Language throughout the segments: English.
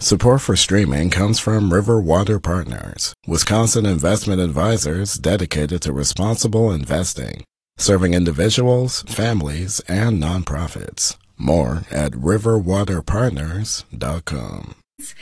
Support for streaming comes from River Water Partners, Wisconsin investment advisors dedicated to responsible investing, serving individuals, families, and nonprofits. More at riverwaterpartners.com.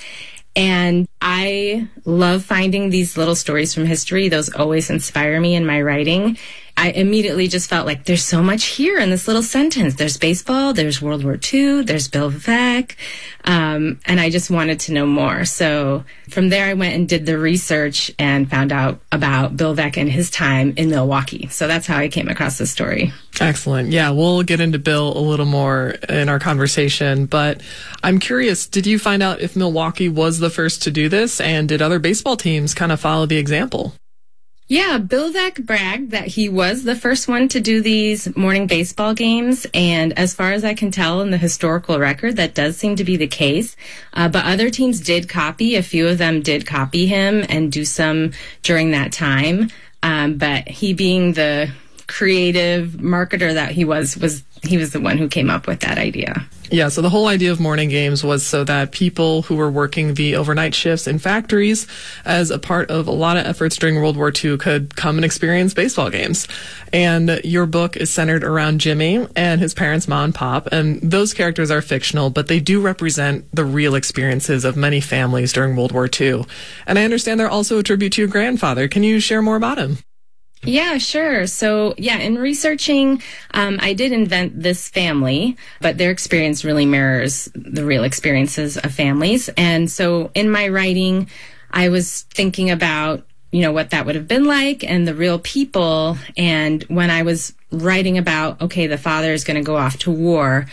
And I love finding these little stories from history. Those always inspire me in my writing. I immediately just felt like there's so much here in this little sentence. There's baseball, there's World War II, there's Bill Veeck, and I just wanted to know more. So from there, I went and did the research and found out about Bill Veeck and his time in Milwaukee. So that's how I came across the story. Excellent. Yeah, we'll get into Bill a little more in our conversation, but I'm curious, did you find out if Milwaukee was the first to do this, and did other baseball teams kind of follow the example? Yeah, Bill Veeck bragged that he was the first one to do these morning baseball games. And as far as I can tell in the historical record, that does seem to be the case. But other teams did copy. A few of them did copy him and do some during that time. But he, being the creative marketer that he was the one who came up with that idea. Yeah, so the whole idea of morning games was so that people who were working the overnight shifts in factories as a part of a lot of efforts during World War II could come and experience baseball games. And your book is centered around Jimmy and his parents, Ma and Pop, and those characters are fictional, but they do represent the real experiences of many families during World War II. And I understand they're also a tribute to your grandfather. Can you share more about him? Yeah, sure. So, yeah, in researching, I did invent this family, but their experience really mirrors the real experiences of families. And so in my writing, I was thinking about, what that would have been like and the real people. And when I was writing about, okay, the father is going to go off to war,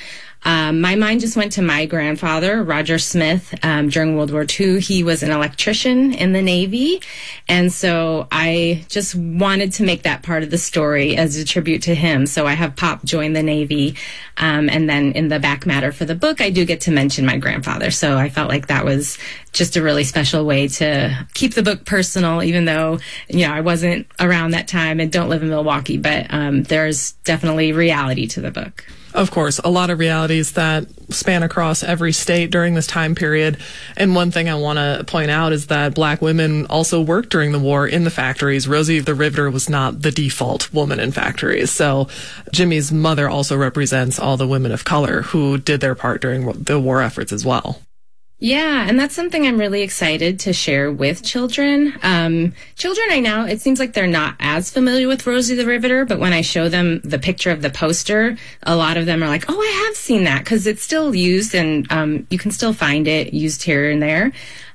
my mind just went to my grandfather, Roger Smith. During World War II, he was an electrician in the Navy. And so I just wanted to make that part of the story as a tribute to him. So I have Pop join the Navy. And then in the back matter for the book, I do get to mention my grandfather. So I felt like that was just a really special way to keep the book personal, even though, I wasn't around that time and don't live in Milwaukee. But there's definitely reality to the book. Of course, a lot of realities that span across every state during this time period. And one thing I want to point out is that Black women also worked during the war in the factories. Rosie the Riveter was not the default woman in factories. So Jimmy's mother also represents all the women of color who did their part during the war efforts as well. Yeah, and that's something I'm really excited to share with children. Children right now, it seems like they're not as familiar with Rosie the Riveter, but when I show them the picture of the poster, a lot of them are like, oh, I have seen that, because it's still used and you can still find it used here and there.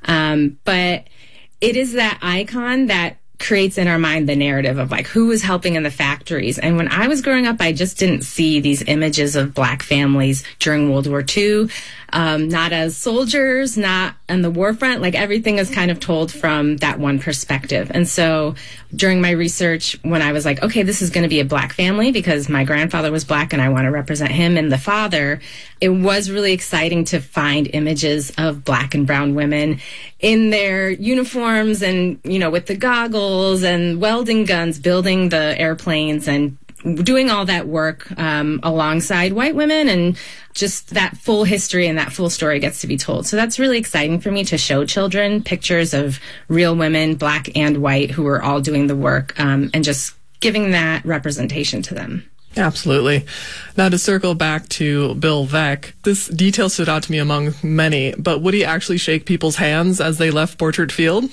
But it is that icon that creates in our mind the narrative of like who was helping in the factories. And when I was growing up, I just didn't see these images of Black families during World War II, not as soldiers, not on the war front. Like everything is kind of told from that one perspective. And so during my research, when I was like, okay, this is going to be a Black family because my grandfather was Black and I want to represent him and the father, it was really exciting to find images of Black and brown women in their uniforms and, with the goggles and welding guns, building the airplanes and doing all that work alongside white women, and just that full history and that full story gets to be told. So that's really exciting for me to show children pictures of real women, Black and white, who are all doing the work and just giving that representation to them. Absolutely. Now, to circle back to Bill Veeck, this detail stood out to me among many, but would he actually shake people's hands as they left Borchert Field?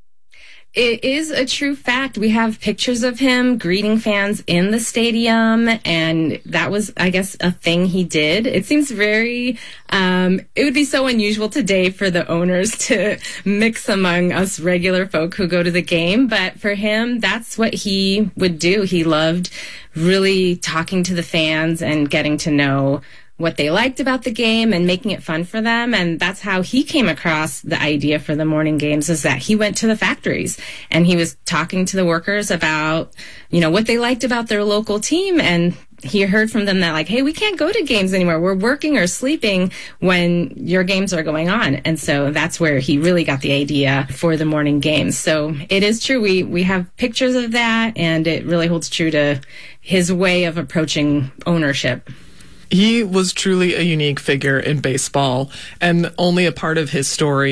It is a true fact. We have pictures of him greeting fans in the stadium, and that was, I guess, a thing he did. It seems very, it would be so unusual today for the owners to mix among us regular folk who go to the game, but for him, that's what he would do. He loved really talking to the fans and getting to know what they liked about the game and making it fun for them. And that's how he came across the idea for the morning games, is that he went to the factories and he was talking to the workers about, what they liked about their local team. And he heard from them that like, hey, we can't go to games anymore. We're working or sleeping when your games are going on. And so that's where he really got the idea for the morning games. So it is true. We have pictures of that, and it really holds true to his way of approaching ownership. He was truly a unique figure in baseball, and only a part of his story